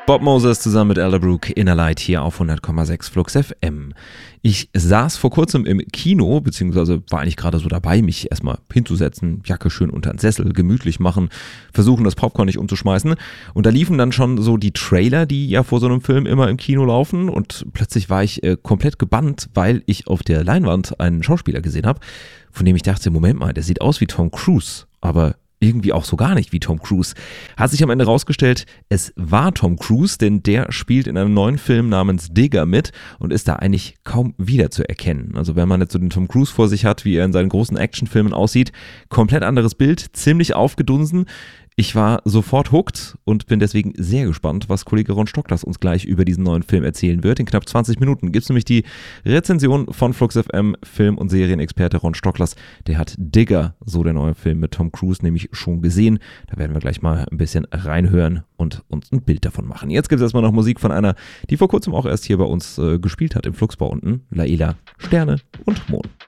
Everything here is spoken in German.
Bob Moses zusammen mit Elderbrook, Inner Light hier auf 100,6 Flux FM. Ich saß vor kurzem im Kino, beziehungsweise war eigentlich gerade so dabei, mich erstmal hinzusetzen, Jacke schön unter den Sessel, gemütlich machen, versuchen das Popcorn nicht umzuschmeißen. Und da liefen dann schon so die Trailer, die ja vor so einem Film immer im Kino laufen. Und plötzlich war ich komplett gebannt, weil ich auf der Leinwand einen Schauspieler gesehen habe, von dem ich dachte, Moment mal, der sieht aus wie Tom Cruise, aber irgendwie auch so gar nicht wie Tom Cruise. Hat sich am Ende rausgestellt, es war Tom Cruise, denn der spielt in einem neuen Film namens Digger mit und ist da eigentlich kaum wiederzuerkennen. Also wenn man jetzt so den Tom Cruise vor sich hat, wie er in seinen großen Actionfilmen aussieht, komplett anderes Bild, ziemlich aufgedunsen. Ich war sofort hooked und bin deswegen sehr gespannt, was Kollege Ron Stocklas uns gleich über diesen neuen Film erzählen wird. In knapp 20 Minuten gibt es nämlich die Rezension von Flux FM, Film- und Serienexperte Ron Stocklas. Der hat Digger, so der neue Film mit Tom Cruise, nämlich schon gesehen. Da werden wir gleich mal ein bisschen reinhören und uns ein Bild davon machen. Jetzt gibt es erstmal noch Musik von einer, die vor kurzem auch erst hier bei uns gespielt hat im Fluxbau unten. Laila, Sterne und Mond.